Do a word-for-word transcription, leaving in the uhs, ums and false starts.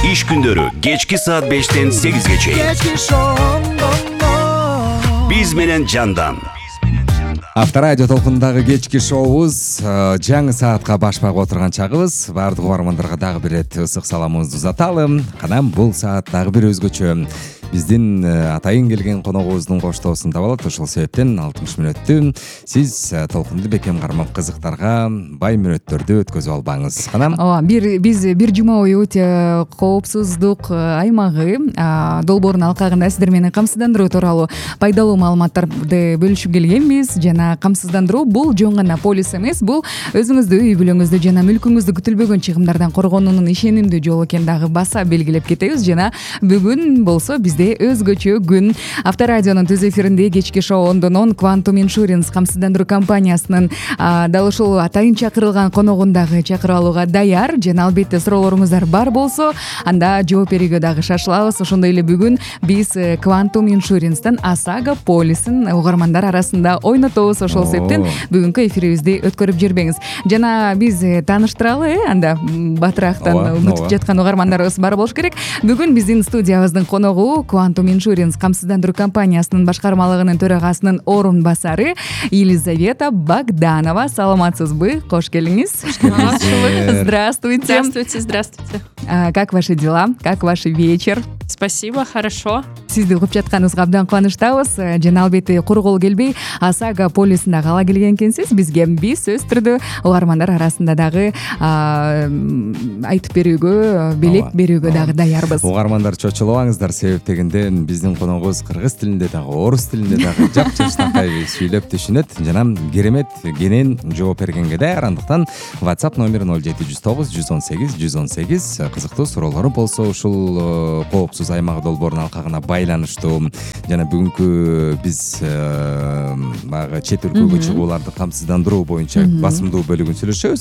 Iş gündörү кечки saat бештен сегизге чейин. Биз менен Жандан. Авторадио толкунундагы кечки шоубуз жаңы саатка баш багып отурган чагыбыз. Баардык угармандарга дагы бир ирет ысык саламыбызды узаталы. Канам бул саат дагы бир өзгөчө. Биздин атайын келген коногубуздун коштоосун таба алат. Ошол себептен алтымыш мүнөттү сиз толкунду бекем кармап кызыктарга бай мүнөттөрдү өткөзүп албаңыз. Канам ооба, бир биз бир жума бою өтө коопсуздук аймагы долбоордун алкагында сиздер менен камсыздандыруу тууралуу пайдалуу маалыматтарды бөлүшүп келгенбиз. Жана камсыздандыруу бул жөн гана полис эмес, бул өзүңүздү, үй бүлөңүздү жана мүлкүңүздү күтүлбөгөн чыгымдардан коргоонунун ишенимдүү жолу экенин дагы баса белгилеп кетебиз. Жана бүгүн болсо бизде өзгөчө күн. Авторадионун түз эфиринде кечки шоу ондонон Quantum Insurance камсыздандыруу компаниясынын дал ушул атайын чакырылган коногундагы чакырып алууга даяр. Жана албетте суроолоруңуздар бар болсо, анда жооп берүүгө дагы шашылабыз. Ошондой эле бүгүн биз Quantum Insurance'тан ОСАГО полисин угармандар арасында ойнотобуз. Ошол себептен бүгүнкү эфирибизди өткөрүп жүрбөңүз. Жана биз тааныштыралы, анда батырактан күтүп жаткан угармандарыбыз бар болуш керек. Бүгүн биздин студиябыздын коногу Quantum Insurance камсыздандыруу компаниясынын башкармалыгынын төрагасынын орун басары Елизавета Богданова. Саламатсызбы? Кош келиңиз. Здравствуйте. Здравствуйте, здравствуйте. Как ваши дела? Как ваш вечер? Спасибо, хорошо. Сизди угуп жатканыбызга абдан кубанычтабыз. Жана албетте куру кол келбей ОСАГО полисинде кала келген экенсиз. Бизге биз сөз түрдө угармандар арасында дагы айтып берүүгө, белек берүүгө дагы даярбыз. Угармандар чочулабаңыздар, себеп дегенде биздин коногубуз кыргыз тилинде дагы, орус тилинде дагы жапжаштакай сүйлөп түшүнөт. Жана керемет кенен жооп бергенге даяр. Андыктан WhatsApp номери ноль жети жүз тогуз жүз он сегиз жүз он сегиз. Кызыктуу суроолору болсо ушул коопсуз аймагы долбоорунун алкагына байланыштуу жана бүгүнкү биз баягы чет өлкөгө чыгууларды камсыздандыруу боюнча басымдуу бөлүгүн сүйлөшөбүз.